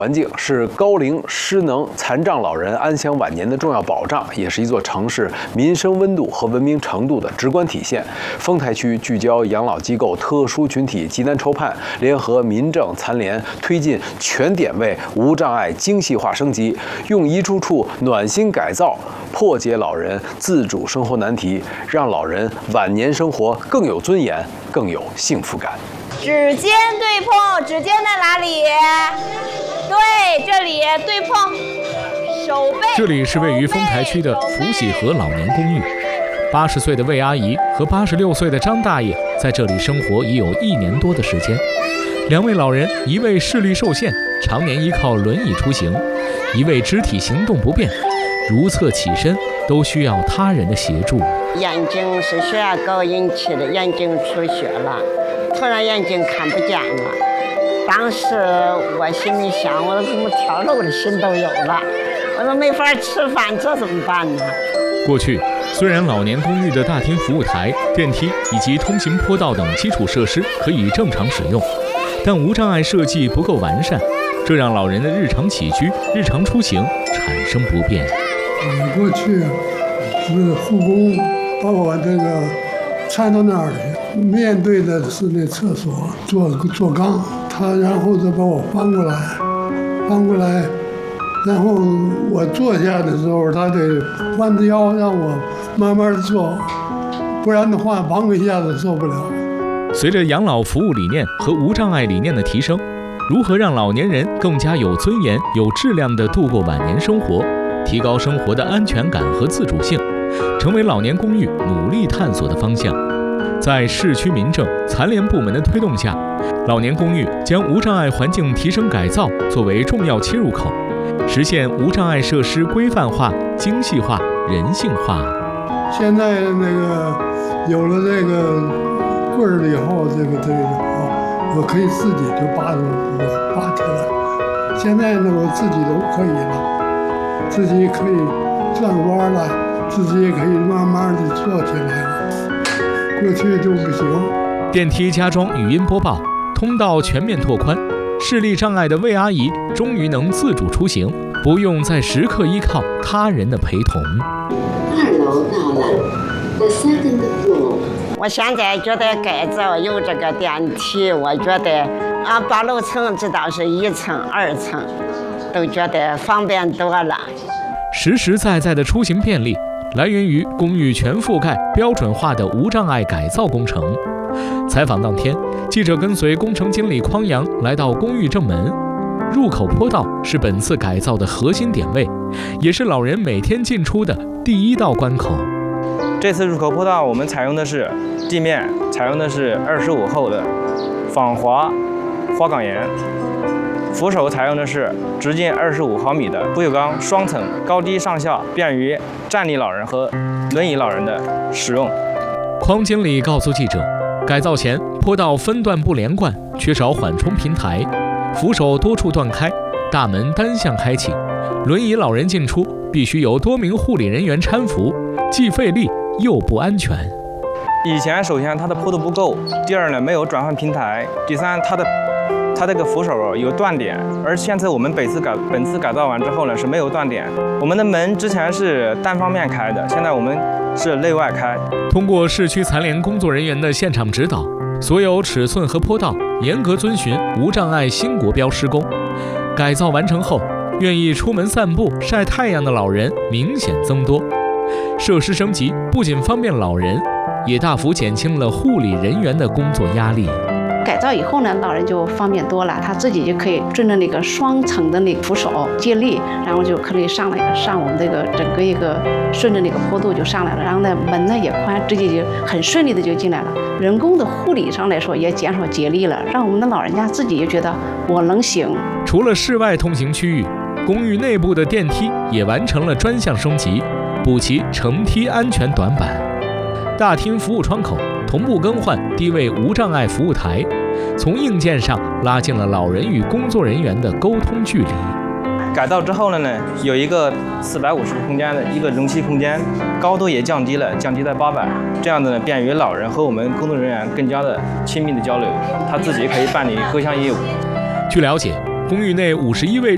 环境是高龄、失能、残障老人安享晚年的重要保障，也是一座城市民生温度和文明程度的直观体现。丰台区聚焦养老机构特殊群体急难筹判，联合民政、残联，推进全点位无障碍精细化升级，用一处处暖心改造，破解老人自主生活难题，让老人晚年生活更有尊严、更有幸福感。 指尖对碰，指尖在哪里？对，这里对碰，手背。 这里是位于丰台区的福喜河老年公寓，80岁的魏阿姨和86岁的张大爷在这里生活已有1年多的时间。2位老人，一位视力受限，常年依靠轮椅出行；一位肢体行动不便，如厕起身都需要他人的协助。 眼睛是血压高引起的，眼睛出血了，突然眼睛看不见了。当时我心里想，我怎么跳楼的心都有了，我都没法吃饭，这怎么办呢？ 过去，虽然老年公寓的大厅服务台、电梯以及通行坡道等基础设施可以正常使用，但无障碍设计不够完善，这让老人的日常起居、日常出行产生不便。 过去是护工把我这个搀到那儿去，面对的是那厕所做缸，他然后再把我翻过来，然后我坐下的时候，他得弯着腰让我慢慢的坐，不然的话忙一下子受不了。 随着养老服务理念和无障碍理念的提升，如何让老年人更加有尊严、有质量地度过晚年生活，提高生活的安全感和自主性，成为老年公寓努力探索的方向。在市区民政、残联部门的推动下，老年公寓将无障碍环境提升改造作为重要切入口，实现无障碍设施规范化、精细化、人性化。 现在那个有了这个棍儿了以后，这个我可以自己就拔起来。现在呢，我自己都可以了，自己可以转弯了，自己也可以慢慢的坐起来了。过去就不行。 电梯加装语音播报，通道全面拓宽，视力障碍的魏阿姨终于能自主出行，不用再时刻依靠他人的陪同。 2楼到了 ，the second floor。 我现在觉得改造有这个电梯，我觉得8楼层知道是1层、2层，都觉得方便多了。 实实在在的出行便利，来源于公寓全覆盖、标准化的无障碍改造工程。采访当天，记者跟随工程经理匡阳来到公寓正门，入口坡道是本次改造的核心点位，也是老人每天进出的第1道关口。 这次入口坡道我们采用的是地面，采用的是25厚的仿滑花岗岩，扶手采用的是直径25毫米的不锈钢双层，高低上下便于站立老人和轮椅老人的使用。 匡经理告诉记者，改造前坡道分段不连贯，缺少缓冲平台，扶手多处断开，大门单向开启，轮椅老人进出必须有多名护理人员搀扶，既费力又不安全。 以前首先它的坡度不够，第二呢没有转换平台，第三它这个扶手有断点，而现在我们本次改造完之后呢是没有断点。我们的门之前是单方面开的，现在我们是内外开。 通过市区残联工作人员的现场指导，所有尺寸和坡道严格遵循无障碍新国标施工。改造完成后，愿意出门散步、晒太阳的老人明显增多。设施升级不仅方便老人，也大幅减轻了护理人员的工作压力。 改造以后呢，老人就方便多了，他自己就可以顺着那个双层的那个扶手借力，然后就可以上我们这个整个一个顺着那个坡度就上来了，然后呢门呢也宽，直接就很顺利的就进来了。人工的护理上来说也减少接力了，让我们的老人家自己也觉得我能行。 除了室外通行区域，公寓内部的电梯也完成了专项升级，补齐乘梯安全短板。大厅服务窗口同步更换低位无障碍服务台，从硬件上拉近了老人与工作人员的沟通距离。 改造之后了呢，有一个450空间的一个容器空间，高度也降低在800，这样子呢便于老人和我们工作人员更加的亲密的交流，他自己可以办理各项业务。 据了解，公寓内51位